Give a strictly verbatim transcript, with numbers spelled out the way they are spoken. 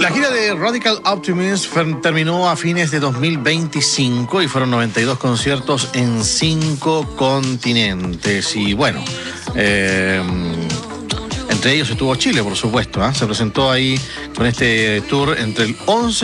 La gira de Radical Optimism terminó a fines de dos mil veinticinco y fueron noventa y dos conciertos en cinco continentes. Y bueno, eh, entre ellos estuvo Chile, por supuesto, ¿eh? Se presentó ahí con este tour entre el once